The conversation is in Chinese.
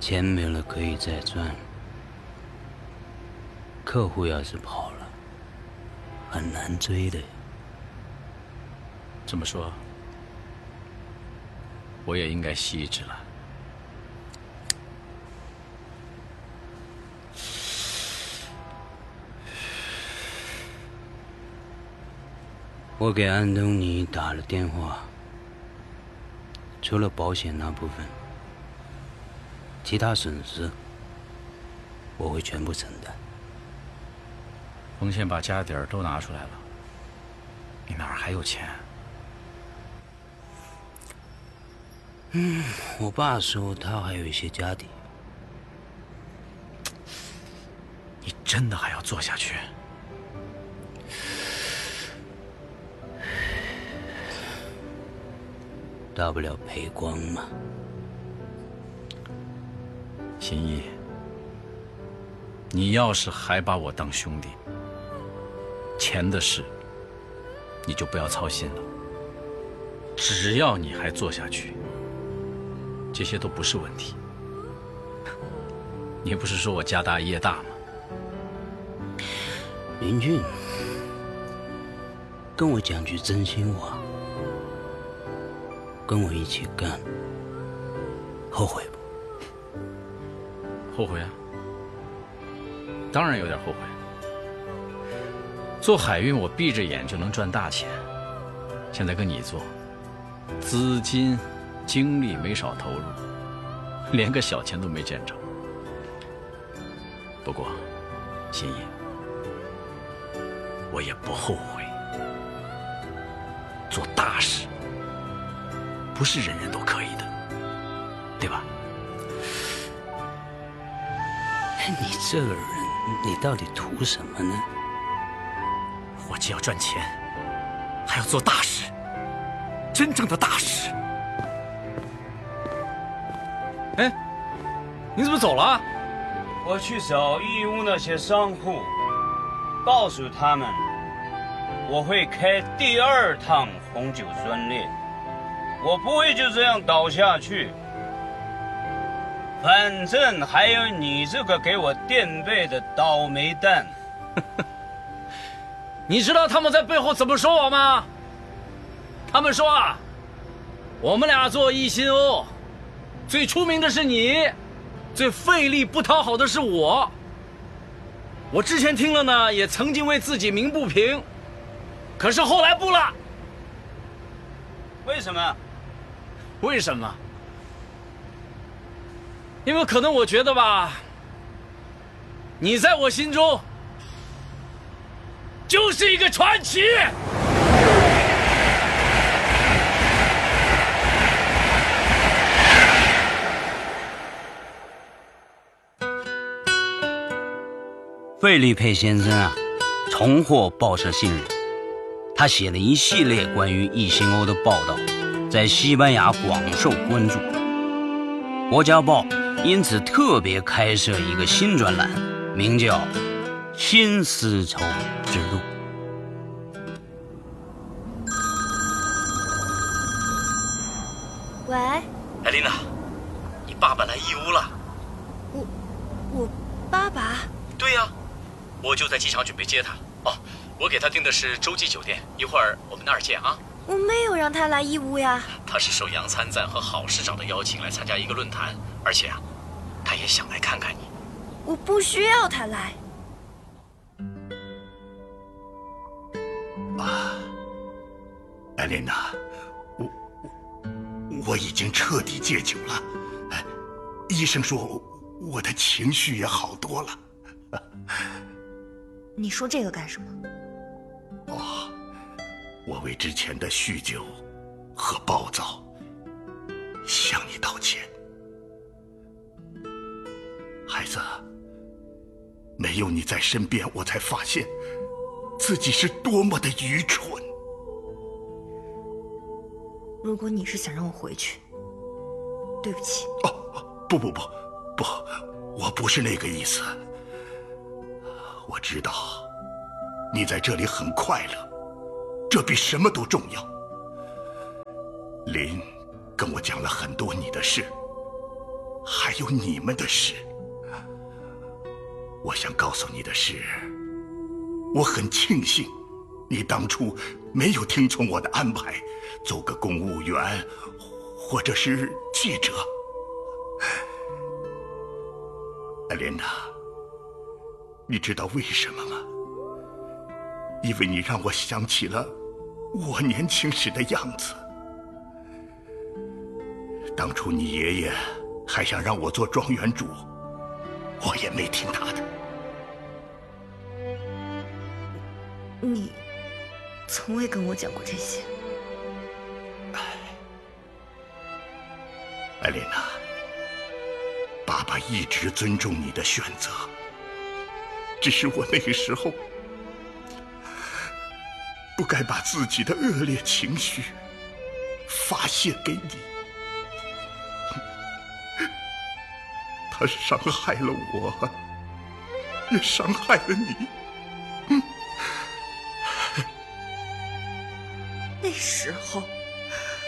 钱没了可以再赚，客户要是跑了，很难追的。 这么说，我也应该吸一支了。 我给安东尼打了电话，除了保险那部分，其他损失我会全部承担。 冯倩把家底儿都拿出来了，你哪儿还有钱？ 我爸说他还有一些家底。 你真的还要做下去？ 大不了赔光嘛。 新义，你要是还把我当兄弟，钱的事你就不要操心了。只要你还做下去，这些都不是问题。你不是说我家大业大吗？ 林俊，跟我讲句真心话，跟我一起干，后悔不？ 后悔啊，当然有点后悔。做海运我闭着眼就能赚大钱，现在跟你做，资金、精力没少投入，连个小钱都没见着。不过，新义，我也不后悔。做大事不是人人都可以的，对吧？ 你这个人，你到底图什么呢？ 我既要赚钱，还要做大事，真正的大事。哎，你怎么走了？ 我去找义乌那些商户，告诉他们我会开第2趟红酒专列，我不会就这样倒下去。反正还有你这个给我垫背的倒霉蛋。 你知道他们在背后怎么说我吗？他们说啊，我们俩做一心欧，最出名的是你，最费力不讨好的是我。我之前听了呢，也曾经为自己鸣不平，可是后来不了。 为什么？ 为什么？因为可能我觉得吧，你在我心中就是一个传奇。 费利佩先生啊，重获报社信任，他写了一系列关于一心欧的报道，在西班牙广受关注。国家报因此特别开设一个新专栏，名叫《新丝绸之路》。 喂， 艾琳娜，你爸爸来义乌了。 我爸爸？ 对呀，我就在机场准备接他。哦，我给他订的是洲际酒店，一会儿我们那儿见啊。 我没有让他来义乌呀。 他是受杨参赞和郝市长的邀请来参加一个论坛，而且啊，他也想来看看你。 我不需要他来。 艾琳娜，我已经彻底戒酒了，医生说我的情绪也好多了。 你说这个干什么？ 我为之前的酗酒和暴躁向你道歉。孩子，没有你在身边，我才发现自己是多么的愚蠢。 如果你是想让我回去，对不起。 不，我不是那个意思。我知道你在这里很快乐，这比什么都重要。林跟我讲了很多你的事，孩有你们的事。我想告诉你的是，我很庆幸你当初没有听从我的安排，做个公务员或者是记者。艾莲娜，你知道为什么吗？因为你让我想起了我年轻时的样子。当初你爷爷还想让我做庄园主，我也没听他的。 你从未跟我讲过这些。 艾莲娜，爸爸一直尊重你的选择，只是我那个时候不该把自己的恶劣情绪发泄给你。他伤害了我，也伤害了你。 那时候